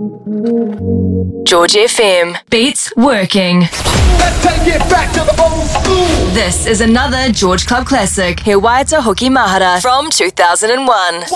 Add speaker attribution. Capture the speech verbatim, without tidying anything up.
Speaker 1: George F M. Beats working.
Speaker 2: Let's take it back to the old school.
Speaker 1: This is another George Club classic. He Waita Hoki Mahara from two thousand one.